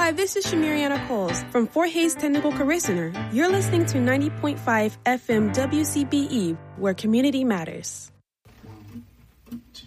Hi, this is Shamiriana Coles from Fort Hays Technical Career Center. You're listening to 90.5 FM WCBE, where community matters. 1, 2.